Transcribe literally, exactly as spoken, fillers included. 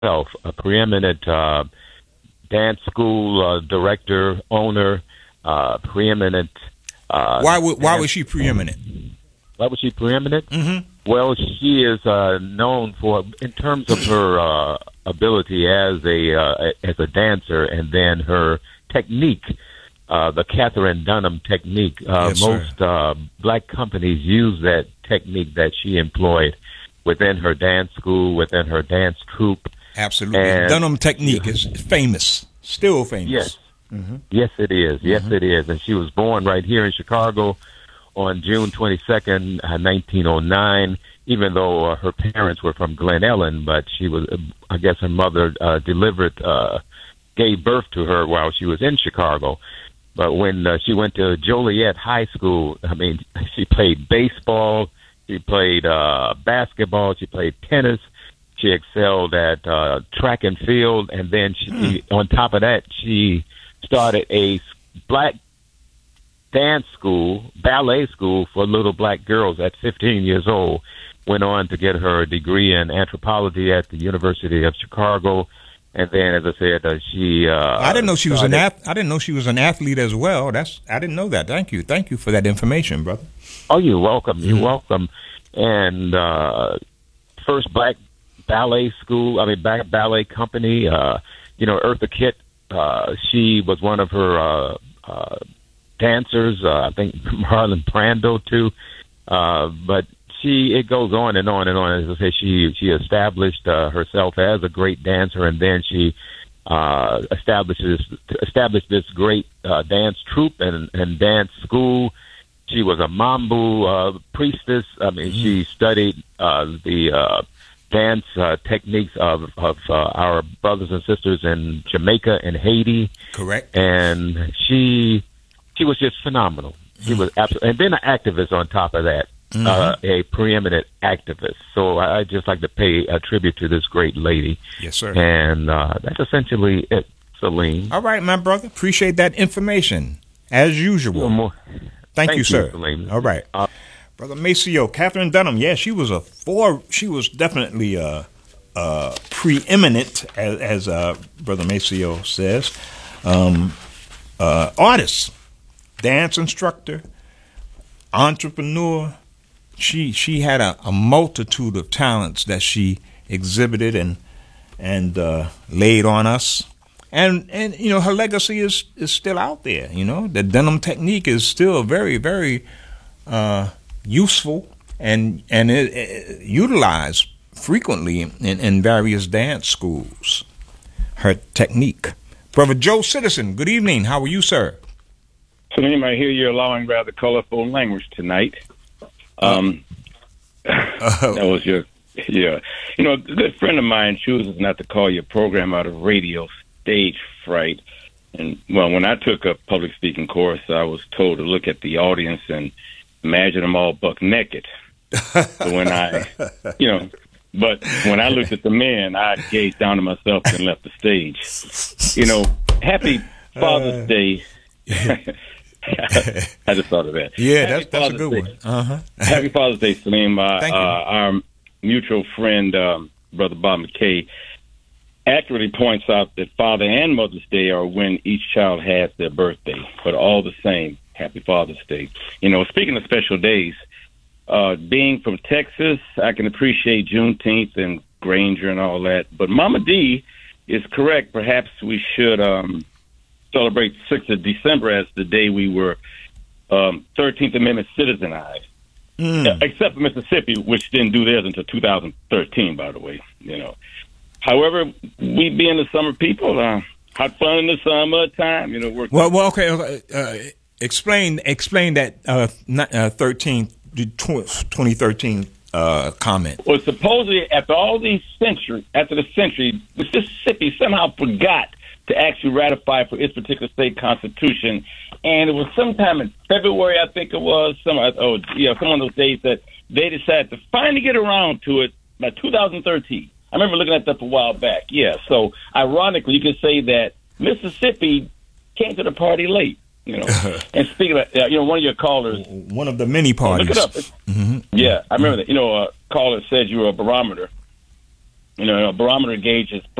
herself, a preeminent uh, dance school uh, director, owner, uh, preeminent. Uh, why would why was she preeminent? Why was she preeminent? Mm-hmm. Well, she is uh, known for, in terms of her uh, ability as a uh, as a dancer, and then her technique, uh, the Catherine Dunham technique. Uh, Yes, most uh, black companies use that technique that she employed within her dance school, within her dance troupe. Absolutely, And Dunham technique is famous, still famous. Yes, mm-hmm. yes, it is. Yes, Mm-hmm. it is. And she was born right here in Chicago on June twenty-second, uh, nineteen oh nine, even though uh, her parents were from Glen Ellen, but she was, uh, I guess her mother uh, delivered, uh, gave birth to her while she was in Chicago. But when uh, she went to Joliet High School, I mean, she played baseball, she played uh, basketball, she played tennis, she excelled at uh, track and field, and then she, mm. on top of that, she started a black dance school, ballet school for little black girls at fifteen years old. Went on to get her degree in anthropology at the University of Chicago, and then, as I said, uh, she. Uh, I didn't know she was an started- ath- I didn't know she was an athlete as well. That's I didn't know that. Thank you, thank you for that information, brother. Oh, you're welcome. You're Mhm. welcome. And uh, first black ballet school. I mean, back ballet company. Uh, you know, Eartha Kitt. Uh, she was one of her. Uh, uh, dancers, uh, I think Marlon Brando too, uh, but she, it goes on and on and on. As I say, she, she established uh, herself as a great dancer, and then she uh, establishes, established this great uh, dance troupe and, and dance school. She was a Mambo uh, priestess. I mean, mm-hmm. she studied uh, the uh, dance uh, techniques of, of uh, our brothers and sisters in Jamaica and Haiti. Correct. And she... She was just phenomenal. She was absolutely, and then an activist on top of that, mm-hmm. uh, a preeminent activist. So I I just like to pay a tribute to this great lady. Yes, sir. And uh, that's essentially it, Salim. All right, my brother. Appreciate that information as usual. More, thank, thank you, sir. Salim. All right, uh, brother Maceo, Catherine Dunham. Yeah, she was a four. She was definitely a, a preeminent, as, as uh, brother Maceo says, um, uh, artist. Dance instructor, entrepreneur. She she had a, a multitude of talents that she exhibited and and uh, laid on us. And and you know her legacy is, is still out there. You know the Dunham technique is still very very uh, useful and and it, it, utilized frequently in, in various dance schools. Her technique. Brother Joe Citizen, good evening. How are you, sir? Salim, I hear you're allowing rather colorful language tonight. Um, Uh, that was your, yeah. You know, a good friend of mine chooses not to call your program out of radio stage fright. And, well, when I took a public speaking course, I was told to look at the audience and imagine them all buck naked. So when I, you know, but when I looked at the men, I gazed down at myself and left the stage. You know, happy Father's uh, Day. I just thought of that. Yeah, that's, that's a good one. Uh-huh. Happy Father's Day, Salim. Uh, Thank you. Uh, our mutual friend, um, Brother Bob McKay, accurately points out that Father and Mother's Day are when each child has their birthday, but all the same, Happy Father's Day. You know, speaking of special days, uh, being from Texas, I can appreciate Juneteenth and Granger and all that, but Mama D is correct. Perhaps we should... Um, celebrate sixth of December as the day we were um, thirteenth Amendment citizenized, mm. uh, except for Mississippi, which didn't do theirs until two thousand thirteen, by the way. You know, however, we being the summer people, uh, hot fun in the summertime. You know, work. Well, well, okay. Uh, explain, explain that uh, uh, thirteen, twenty thirteen uh, comment. Well, supposedly after all these centuries, after the century, Mississippi somehow forgot to actually ratify for its particular state constitution, and it was sometime in February, I think it was. Some oh yeah, some of those days that they decided to finally get around to it by two thousand thirteen. I remember looking at that a while back. Yeah, so ironically, you could say that Mississippi came to the party late. You know, and speaking of, uh, you know, one of your callers, one of the many parties. Look it up. Mm-hmm. Yeah, I remember that. You know, a caller said you were a barometer. You know, a barometer gauge is